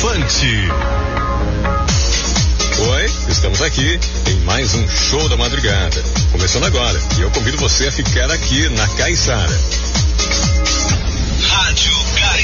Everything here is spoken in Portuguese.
Defante. Oi, estamos aqui em mais um show da madrugada. Começando agora, e eu convido você a ficar aqui na Caiçara.